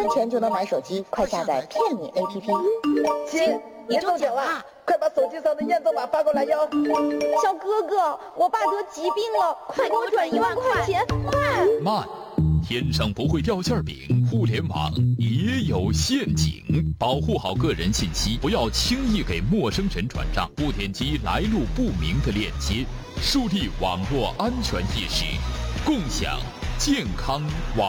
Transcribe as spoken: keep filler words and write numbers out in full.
分钱就能买手机，快下载骗你 A P P。 亲，你中奖了，快把手机上的验证码发过来哟。 小哥哥，我爸得疾病了，快给我转一万块钱，快！ 慢，天上不会掉馅饼，互联网也有陷阱，保护好个人信息，不要轻易给陌生人转账，不点击来路不明的链接，树立网络安全意识，共享健康网